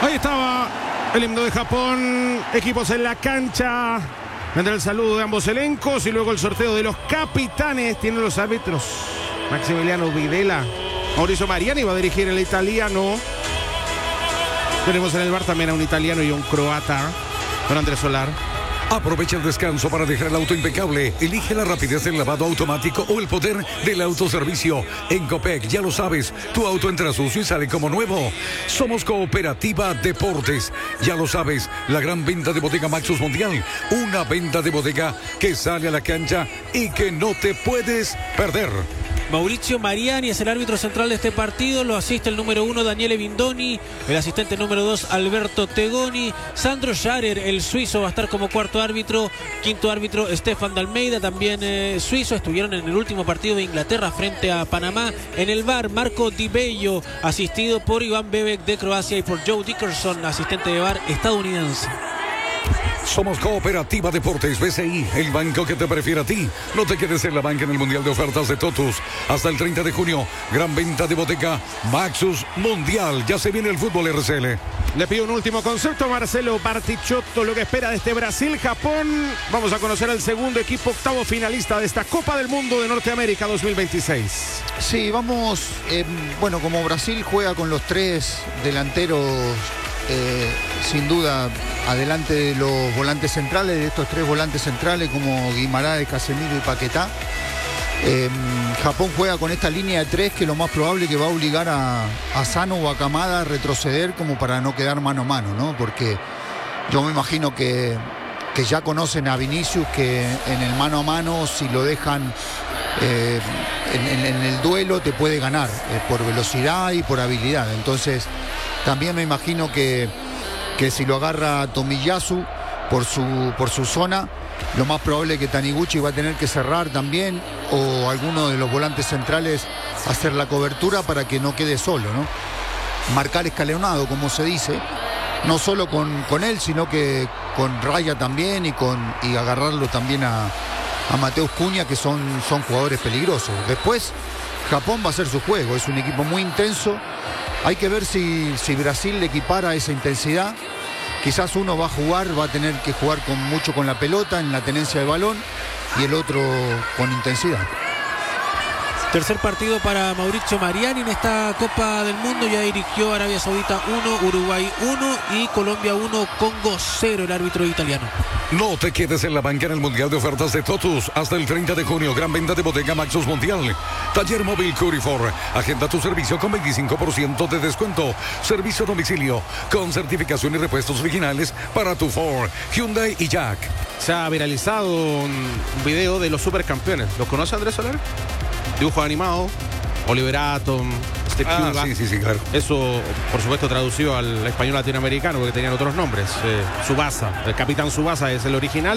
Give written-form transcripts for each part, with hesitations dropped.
Ahí estaba el himno de Japón, equipos en la cancha. Vendrá el saludo de ambos elencos y luego el sorteo de los capitanes. Tienen los árbitros Maximiliano Videla, Mauricio Mariani va a dirigir el italiano. Tenemos en el bar también a un italiano y a un croata, don Andrés Solar. Aprovecha el descanso para dejar el auto impecable. Elige la rapidez del lavado automático o el poder del autoservicio. En Copec, ya lo sabes, tu auto entra sucio y sale como nuevo. Somos Cooperativa Deportes. Ya lo sabes, la gran venta de Bodega Maxus Mundial. Una venta de bodega que sale a la cancha y que no te puedes perder. Mauricio Mariani es el árbitro central de este partido, lo asiste el número 1 Daniele Bindoni, el asistente número 2 Alberto Tegoni, Sandro Scharer, el suizo, va a estar como cuarto árbitro, quinto árbitro Stefan Dalmeida, también suizo, estuvieron en el último partido de Inglaterra frente a Panamá. En el VAR, Marco Di Bello, asistido por Iván Bebek de Croacia y por Joe Dickerson, asistente de VAR estadounidense. Somos Cooperativa Deportes, BCI, el banco que te prefiere a ti. No te quedes en la banca en el Mundial de Ofertas de Totus. Hasta el 30 de junio, gran venta de Bodega Maxus Mundial. Ya se viene el fútbol RCL. Le pido un último concepto a Marcelo Bartichotto, lo que espera de este Brasil-Japón. Vamos a conocer al segundo equipo octavo finalista de esta Copa del Mundo de Norteamérica 2026. Sí, vamos, bueno, como Brasil juega con los tres delanteros, sin duda, adelante de los volantes centrales, de estos tres volantes centrales como Guimaraes, Casemiro y Paquetá. Japón juega con esta línea de tres que lo más probable que va a obligar a Sano o a Kamada a retroceder como para no quedar mano a mano, ¿no? Porque yo me imagino que ya conocen a Vinicius, que en el mano a mano, si lo dejan en el duelo, te puede ganar por velocidad y por habilidad. Entonces también me imagino que si lo agarra Tomiyasu por su zona, lo más probable es que Taniguchi va a tener que cerrar también, o alguno de los volantes centrales hacer la cobertura para que no quede solo, ¿no? Marcar escalonado, como se dice, no solo con él, sino que con Raya también y agarrarlo también a Mateus Cunha, que son jugadores peligrosos. Después Japón va a hacer su juego, es un equipo muy intenso. Hay que ver si Brasil le equipara esa intensidad. Quizás uno va a tener que jugar mucho con la pelota, en la tenencia de balón, y el otro con intensidad. Tercer partido para Mauricio Mariani en esta Copa del Mundo. Ya dirigió Arabia Saudita 1, Uruguay 1 y Colombia 1, Congo 0, el árbitro italiano. No te quedes en la banca en el Mundial de Ofertas de Totus. Hasta el 30 de junio, gran venta de Bodega Maxus Mundial. Taller móvil Curifor. Agenda tu servicio con 25% de descuento. Servicio a domicilio con certificación y repuestos originales para tu Ford, Hyundai y Jack. Se ha viralizado un video de los supercampeones. ¿Los conoce Andrés Soler? Dibujo animado, Oliver Atom, Steve Huga. Sí, claro. Eso, por supuesto, traducido al español latinoamericano, porque tenían otros nombres. Tsubasa, el Capitán Tsubasa es el original.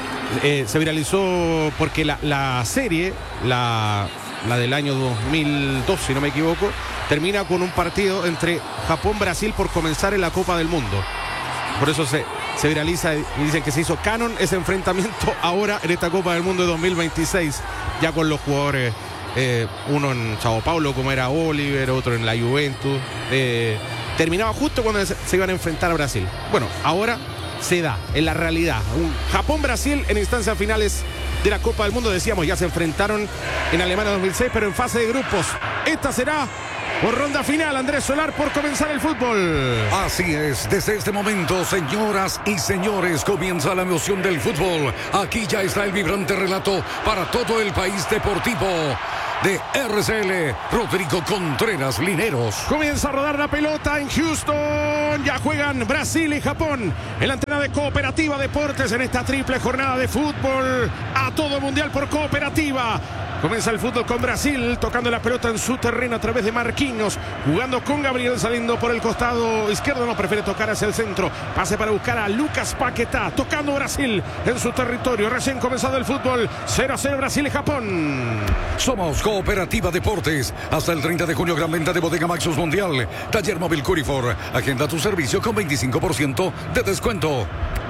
Se viralizó porque la serie, la del año 2002, si no me equivoco, termina con un partido entre Japón-Brasil por comenzar en la Copa del Mundo. Por eso se viraliza y dicen que se hizo canon ese enfrentamiento ahora en esta Copa del Mundo de 2026, ya con los jugadores. Uno en Sao Paulo, como era Oliver, otro en la Juventus. Terminaba justo cuando se iban a enfrentar a Brasil. Bueno, ahora se da, en la realidad. Un Japón-Brasil en instancias finales de la Copa del Mundo. Decíamos, ya se enfrentaron en Alemania 2006, pero en fase de grupos. Esta será por ronda final, Andrés Solar, por comenzar el fútbol. Así es, desde este momento, señoras y señores, comienza la emoción del fútbol. Aquí ya está el vibrante relato para todo el país deportivo de RCL, Rodrigo Contreras Lineros. Comienza a rodar la pelota en Houston. Ya juegan Brasil y Japón en la antena de Cooperativa Deportes en esta triple jornada de fútbol a todo mundial por Cooperativa. Comienza el fútbol con Brasil, tocando la pelota en su terreno a través de Marquinhos, jugando con Gabriel saliendo por el costado izquierdo, no prefiere tocar hacia el centro, pase para buscar a Lucas Paquetá, tocando Brasil en su territorio, recién comenzado el fútbol, 0-0 Brasil y Japón. Somos Cooperativa Deportes, hasta el 30 de junio, gran venta de Bodega Maxus Mundial, Taller móvil Curifor, agenda tu servicio con 25% de descuento.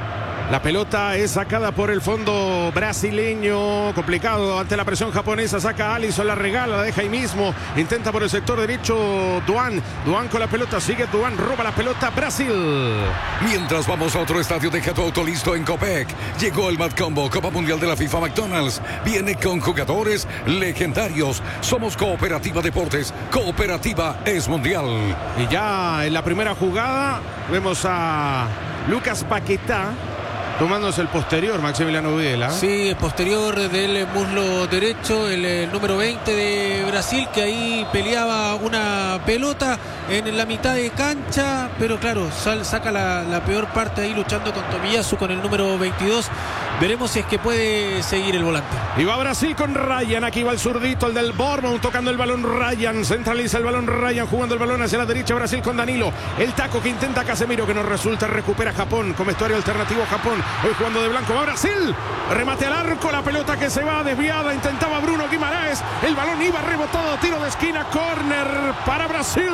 La pelota es sacada por el fondo brasileño. Complicado ante la presión japonesa. Saca a Alisson, la regala, la deja ahí mismo. Intenta por el sector derecho Duan. Duan con la pelota, sigue Duan, roba la pelota Brasil. Mientras vamos a otro estadio, deja tu auto listo en Copec. Llegó el Mad Combo, Copa Mundial de la FIFA McDonald's. Viene con jugadores legendarios. Somos Cooperativa Deportes. Cooperativa es mundial. Y ya en la primera jugada vemos a Lucas Paquetá tomándose el posterior, Maximiliano Videla. Sí, el posterior del muslo derecho, el número 20 de Brasil, que ahí peleaba una pelota en la mitad de cancha, pero claro, saca la peor parte ahí luchando con Tomiyasu, con el número 22. Veremos si es que puede seguir el volante. Y va Brasil con Ryan. Aquí va el zurdito, el del Bournemouth, tocando el balón Ryan. Centraliza el balón Ryan, jugando el balón hacia la derecha. Brasil con Danilo. El taco que intenta Casemiro, que no resulta. Recupera Japón con vestuario alternativo Japón. Hoy jugando de blanco. Va Brasil. Remate al arco. La pelota que se va desviada. Intentaba Bruno Guimaraes. El balón iba rebotado. Tiro de esquina. Córner para Brasil.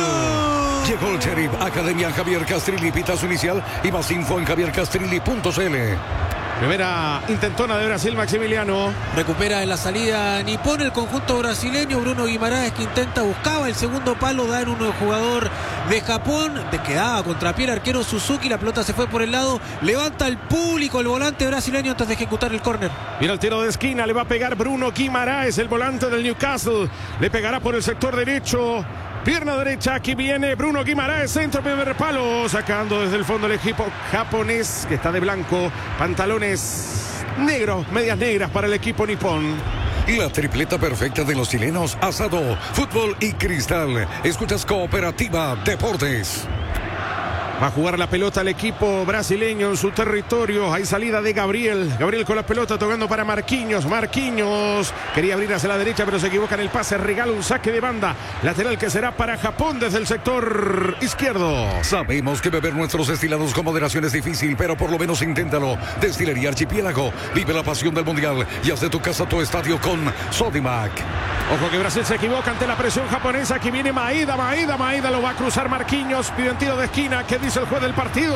Llegó el Sheriff. Academia Javier Castrilli. Pitazo inicial y más info en javiercastrilli.cl. Primera intentona de Brasil, Maximiliano. Recupera en la salida Nippon el conjunto brasileño. Bruno Guimaraes, que buscaba el segundo palo, da en un jugador de Japón. Quedaba contrapié el arquero Suzuki. La pelota se fue por el lado. Levanta el público el volante brasileño antes de ejecutar el córner. Mira el tiro de esquina. Le va a pegar Bruno Guimaraes, el volante del Newcastle. Le pegará por el sector derecho. Pierna derecha, aquí viene Bruno Guimaraes, centro, primer palo, sacando desde el fondo el equipo japonés, que está de blanco, pantalones negros, medias negras para el equipo nipón. La tripleta perfecta de los chilenos: asado, fútbol y cristal. Escuchas Cooperativa Deportes. Va a jugar la pelota el equipo brasileño en su territorio. Hay salida de Gabriel. Gabriel con la pelota tocando para Marquinhos. Marquinhos quería abrir hacia la derecha, pero se equivoca en el pase. Regala un saque de banda. Lateral que será para Japón desde el sector izquierdo. Sabemos que beber nuestros destilados con moderación es difícil, pero por lo menos inténtalo. Destilería Archipiélago. Vive la pasión del mundial y haz de tu casa tu estadio con Sodimac. Ojo que Brasil se equivoca ante la presión japonesa. Aquí viene Maeda lo va a cruzar Marquinhos. Pide un tiro de esquina. ¿Qué dice el juez del partido?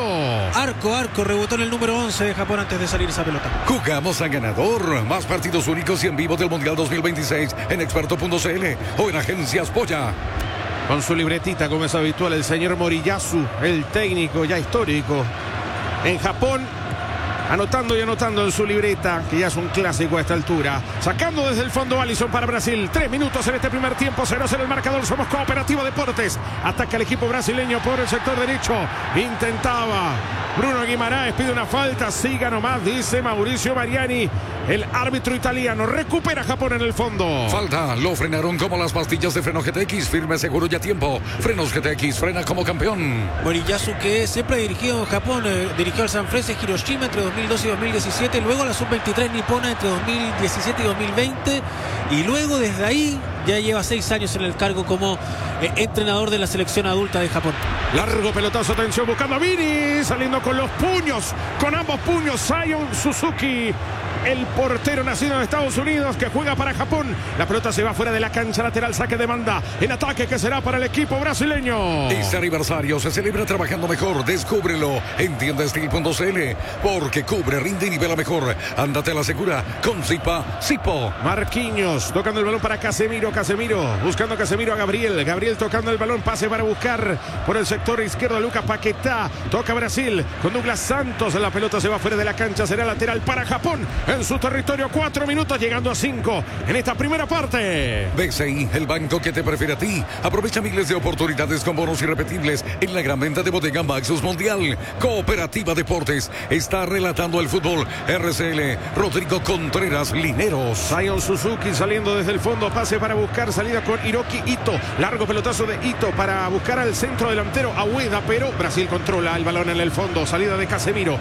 Arco, rebotó en el número 11 de Japón antes de salir esa pelota. Jugamos a ganador. Más partidos únicos y en vivo del Mundial 2026 en experto.cl o en Agencias Polla. Con su libretita, como es habitual, el señor Moriyasu, el técnico ya histórico en Japón. Anotando y anotando en su libreta, que ya es un clásico a esta altura. Sacando desde el fondo Alisson para Brasil. 3 minutos en este primer tiempo. 0-0 el marcador. Somos Cooperativa Deportes. Ataca el equipo brasileño por el sector derecho. Intentaba Bruno Guimaraes. Pide una falta. Siga nomás, dice Mauricio Mariani. El árbitro italiano. Recupera Japón en el fondo. Falta. Lo frenaron como las pastillas de freno GTX. Firme, seguro y a tiempo. Frenos GTX. Frena como campeón. Moriyasu, que siempre ha dirigido en Japón. Dirigió al Sanfrecce Hiroshima entre 2012 y 2017, luego la Sub-23 nipona entre 2017 y 2020, y luego desde ahí ya lleva 6 años en el cargo como entrenador de la selección adulta de Japón. Largo pelotazo, atención, buscando a Vini, saliendo con los puños, con ambos puños, Sion Suzuki, el portero nacido en Estados Unidos que juega para Japón. La pelota se va fuera de la cancha, lateral, saque de banda, en ataque que será para el equipo brasileño. Este aniversario se celebra trabajando mejor. Descúbrelo en tiendastil.cl, porque cubre, rinde y nivela mejor. Ándate a la segura con Zipo. Marquinhos tocando el balón para Casemiro, buscando Casemiro a Gabriel tocando el balón, pase para buscar por el sector izquierdo a Lucas Paquetá. Toca Brasil con Douglas Santos. La pelota se va fuera de la cancha, será lateral para Japón en su territorio. 4 minutos, llegando a 5 en esta primera parte. BCI, el banco que te prefiere a ti. Aprovecha miles de oportunidades con bonos irrepetibles en la gran venta de Bodega Maxus Mundial. Cooperativa Deportes está relatando el fútbol. RCL, Rodrigo Contreras Lineros. Sion Suzuki saliendo desde el fondo, pase para buscar salida con Hiroki Ito. Largo pelotazo de Ito para buscar al centro delantero a Ueda, pero Brasil controla el balón en el fondo. Salida de Casemiro.